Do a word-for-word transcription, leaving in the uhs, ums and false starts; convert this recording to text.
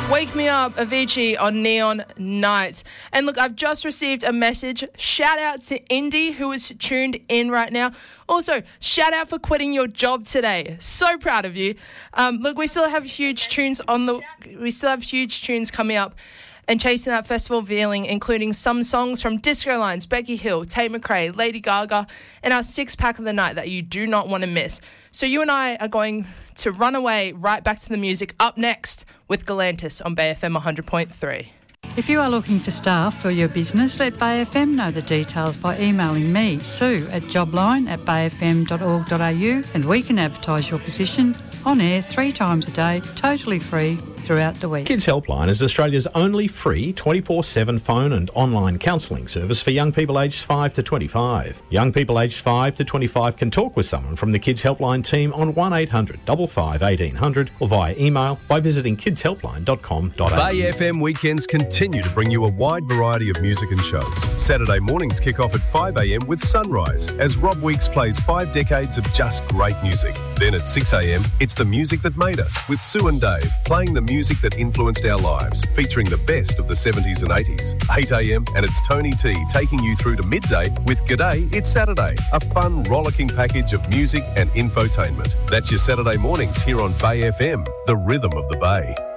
Wake Me Up, Avicii on Neon Nights. And look, I've just received a message. Shout out to Indy, who is tuned in right now. Also, shout out for quitting your job today. So proud of you. Um, look, we still have huge tunes on the. We still have huge tunes coming up and chasing that festival feeling, including some songs from Disco Lines, Becky Hill, Tate McRae, Lady Gaga, and our six pack of the night that you do not want to miss. So you and I are going to run away right back to the music up next with Galantis on Bay F M one hundred point three. If you are looking for staff for your business, let Bay F M know the details by emailing me, Sue, at jobline at bay f m dot org dot a u, and we can advertise your position on air three times a day, totally free, throughout the week. Kids Helpline is Australia's only free twenty-four seven phone and online counselling service for young people aged five to twenty-five. Young people aged five to twenty-five can talk with someone from the Kids Helpline team on one eight hundred five five eighteen hundred or via email by visiting kids helpline dot com dot a u. Bay F M weekends continue to bring you a wide variety of music and shows. Saturday mornings kick off at five a m with Sunrise as Rob Weeks plays five decades of just great music. Then at six a m, it's the music that made us with Sue and Dave playing the music music that influenced our lives, featuring the best of the seventies and eighties. eight a m and it's Tony T taking you through to midday with G'day, It's Saturday, a fun, rollicking package of music and infotainment. That's your Saturday mornings here on Bay F M, the rhythm of the Bay.